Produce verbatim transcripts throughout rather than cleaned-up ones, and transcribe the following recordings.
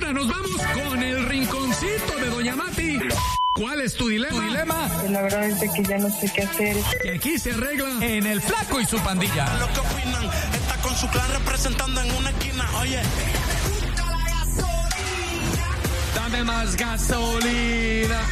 Ahora nos vamos con el rinconcito de Doña Mati. ¿Cuál es tu dilema? ¿Tu dilema? La verdad es de que ya no sé qué hacer. Que aquí se arregla en El Flaco y su pandilla. Lo que opinan, está con su clan representando en una esquina. Oye, dame más gasolina.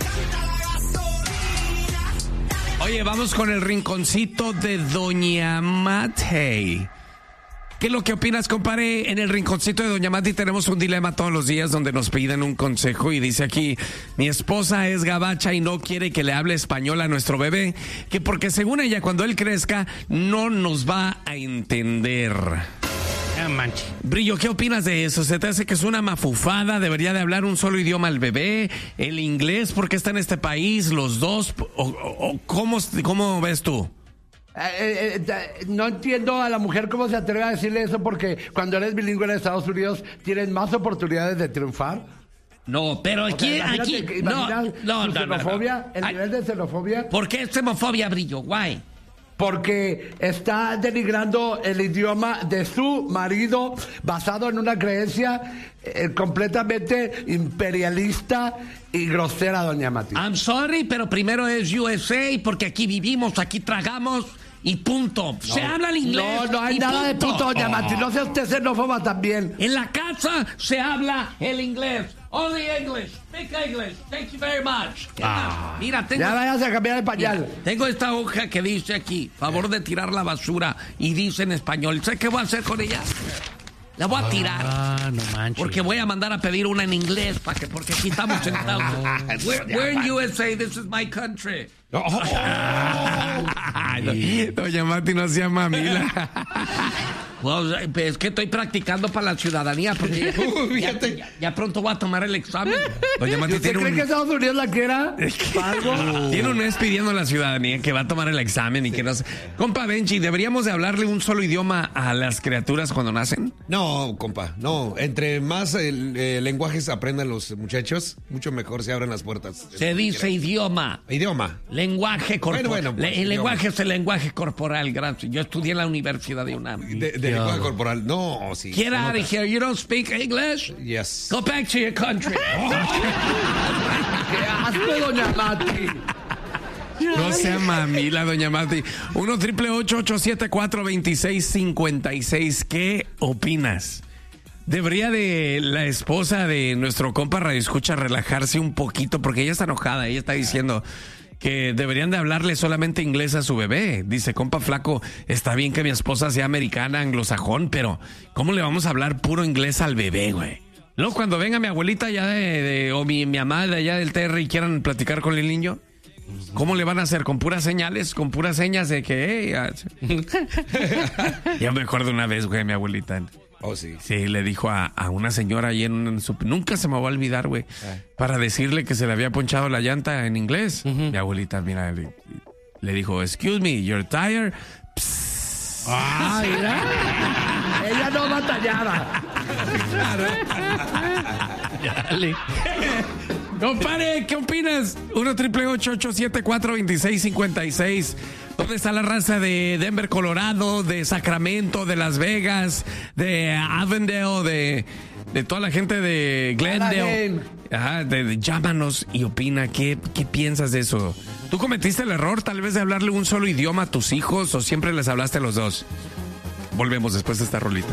Oye, vamos con el rinconcito de Doña Mati. ¿Qué es lo que opinas, compadre? En el rinconcito de Doña Mati tenemos un dilema todos los días donde nos piden un consejo y dice aquí, mi esposa es gabacha y no quiere que le hable español a nuestro bebé, que porque según ella cuando él crezca no nos va a entender. No manches. Brillo, ¿qué opinas de eso? ¿Se te hace que es una mafufada? ¿Debería de hablar un solo idioma el bebé? ¿El inglés? ¿Por qué está en este país? ¿Los dos? ¿O, o, o cómo, cómo ves tú? Eh, eh, no entiendo a la mujer cómo se atreve a decirle eso, porque cuando eres bilingüe en Estados Unidos tienes más oportunidades de triunfar. No, pero aquí, O sea, aquí, imagínate- no, imaginas no, su no, no, xenofobia, no. el Ay, nivel de xenofobia, ¿por qué xenofobia, Brillo? Guay. porque está denigrando el idioma de su marido basado en una creencia eh, completamente imperialista y grosera, doña Mati. I'm sorry, pero primero es U S A porque aquí vivimos, aquí tragamos y punto. Se habla el inglés. No, no hay y nada de punto, doña Oh. Mati. No sea usted xenófoba también. En la casa se habla el inglés. Only English. Speak English. Thank you very much. Ah. Mira, tengo, Ya váyase a cambiar el pañal. mira, tengo esta hoja que dice aquí, favor de tirar la basura, y dice en español. ¿Sé qué voy a hacer con ella? La voy a tirar. Ah, no manches. Porque voy a mandar a pedir una en inglés para que, porque aquí estamos sentados. We're, we're in U S A, this is my country. Doña Mati no sea mamila. Well, es que estoy practicando para la ciudadanía porque ya, ya, ya, ya pronto voy a tomar el examen. Doña Mati ¿Usted tiene cree un, que Estados Unidos la quiera? ¿Para algo? tiene un mes pidiendo a la ciudadanía que va a tomar el examen y que no sé. Compa Benji, ¿deberíamos de hablarle un solo idioma a las criaturas cuando nacen? No, compa, no. Entre más el, eh, lenguajes aprendan los muchachos, mucho mejor se abren las puertas. Se dice idioma. Idioma. Lenguaje corporal. Bueno, bueno, pues, el idioma. lenguaje es el lenguaje corporal, gracias. Yo estudié en la Universidad de UNAM. De, de lenguaje corporal. No, sí. Get se out nota. of here. You don't speak English? Yes. Go back to your country. ¡Qué asco, doña Mati! No sea mamila, doña Mati. uno triple ocho ocho siete cuatro dos seis cinco seis. ¿Qué opinas? ¿Debería de la esposa de nuestro compa Radio Escucha relajarse un poquito? Porque ella está enojada. Ella está diciendo que deberían de hablarle solamente inglés a su bebé. Dice, compa Flaco, está bien que mi esposa sea americana, anglosajón, pero ¿cómo le vamos a hablar puro inglés al bebé, güey? Luego cuando venga mi abuelita ya de, de o mi, mi mamá de allá del T R y quieran platicar con el niño, ¿cómo le van a hacer? ¿Con puras señales? ¿Con puras señas de que... Hey, ya me acuerdo una vez, güey, mi abuelita. Oh, sí. Sí, le dijo a, a una señora ahí en un... Nunca se me va a olvidar, güey. Ah. Para decirle que se le había ponchado la llanta en inglés. Uh-huh. Mi abuelita, mira, le, le dijo, excuse me, your tire... Psst. Ah, mira. Ella no batallaba. Dale. Compadre, ¿qué opinas? uno triple ocho ocho siete cuatro dos seis cinco seis. ¿Dónde está la raza de Denver, Colorado, de Sacramento, de Las Vegas, de Avondale, de, de toda la gente de Glendale? Ajá, de, de, llámanos y opina. ¿Qué, ¿Qué piensas de eso? ¿Tú cometiste el error tal vez de hablarle un solo idioma a tus hijos o siempre les hablaste a los dos? Volvemos después de esta rolita.